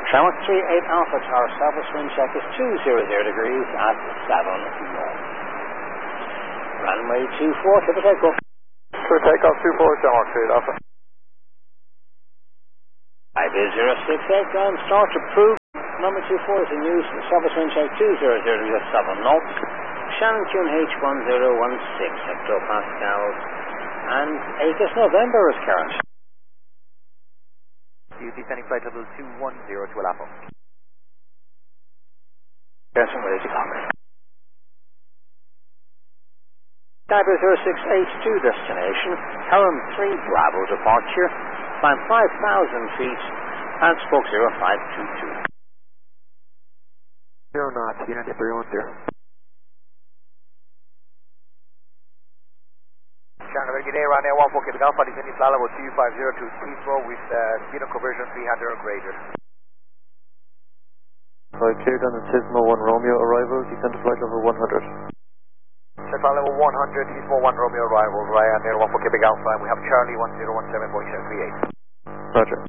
Shamrock 38 Alpha Tower, Southwest wind check is 200 degrees at 7 knots. Runway 24, clear for takeoff. Clear takeoff 24, Shamrock 38 Alpha. 5068, ground start approved. Number 24 is in use. Southwest wind check 200 degrees at 7 knots. Shannon QNH 1016 hectopascals. And 8th November is current. Descending flight level 210 to Alappo. Yes, I'm ready to conquer. Skyber 0682 destination, Helm 3 Bravo departure, climb 5,000 feet, and spoke 0522. 0 knots, United 310. Shannon, very good day, Ryanair 14 Quebec Alpha, descending flight level 2502 to Heathrow with speed of conversion 300 greater. Cleared on the Tismo 1 Romeo arrival, descend to flight level 100. Flight level 100, Heathrow 1 Romeo arrival, Ryanair 14 Quebec Alpha, and we have Charlie 1017.38. Roger.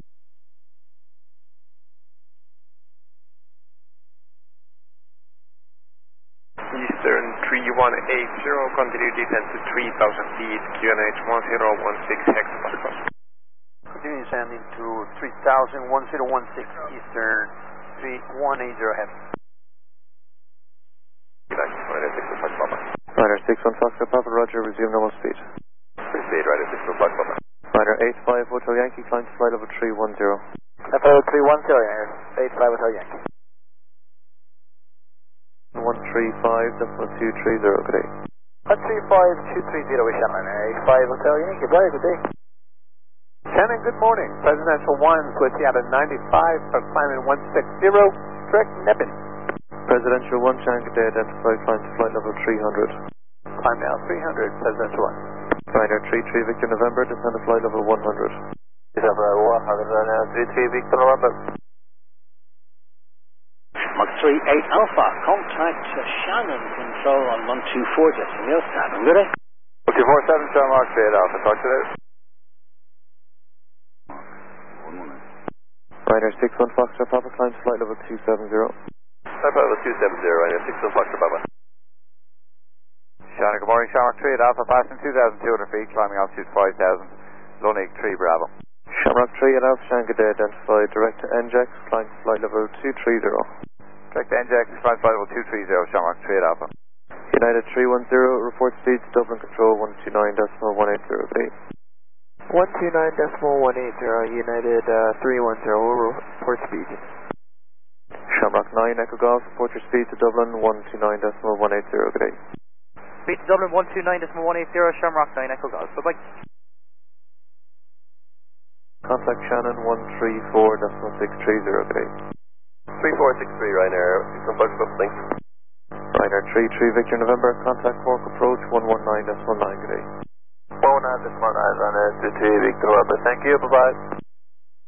Eastern 3180, continue descent to 3,000 feet, QNH 1016 hectopascals. Continue descending to 3,000, 1016 Eastern 3180 ahead. Ryder 6 Fox Papa. Ryder 61 Fox Papa, Roger, resume normal speed. Proceed, Ryder 6 Fox Papa. Ryder 85 Hotel Yankee, climb to flight level 310. FO 310, 85 Hotel Yankee. 135.230, good day. 135.230 with Shannon, 85 Hotel Yankee, very good day. Shannon, good morning. Presidential 1's with you at a 95 for climbing 160, direct Nippon. Presidential 1, Shannon, good day, identified, climb to flight level 300. Climb now 300, Presidential 1. Ryder 33 Victor November, descend to flight level 100. December 100, 33 Victor November. Mach 38 Alpha, contact Shannon control on 124, just Neil Shannon, good day. 247, Shamrock 38 Alpha, talk to you later. Ryder 61 Foxtrot Papa, climb to flight level 270. Flight level 270, Ryder 61 Foxtrot Papa. Shannon, good morning, Shamrock 38 Alpha, passing 2,200 feet, climbing altitude 5,000, Lunic 3 Bravo. Shamrock 3 at Alpha, Shannon, good day, identified, direct to NJAX, climb to flight level 230. Direct to NJAX, flight level 230, Shamrock 38 Alpha. United 310, report speeds, Dublin Control 129.180, good day. 129.180, United 310, report speed. Shamrock 9 Echo Golf, report your speed to Dublin 129.180, good day. Speed to Dublin 129.180, Shamrock 9 Echo Golf, bye-bye. Contact Shannon 134.630, good day. 3463, Ryanair, some bugs up, thanks. Ryanair 33 Victor November, contact Cork approach 119.19, good day. 119.19, Ryanair 33 Victor November, thank you, bye-bye.